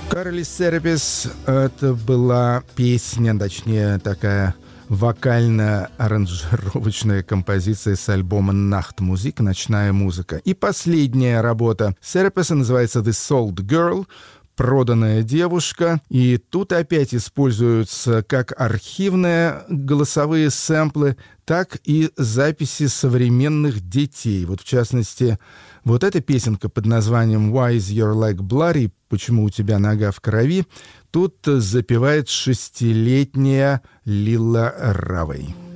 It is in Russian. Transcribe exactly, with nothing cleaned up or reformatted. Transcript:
Карли Серапис — это была песня, точнее, такая вокально-аранжировочная композиция с альбома «Nachtmusik» — «Ночная музыка». И последняя работа Сераписа называется «The Sold Girl» — «Проданная девушка». И тут опять используются как архивные голосовые сэмплы, так и записи современных детей. Вот в частности, вот эта песенка под названием «Why is your leg bloody?» «Почему у тебя нога в крови?» Тут запевает шестилетняя Лила Равей.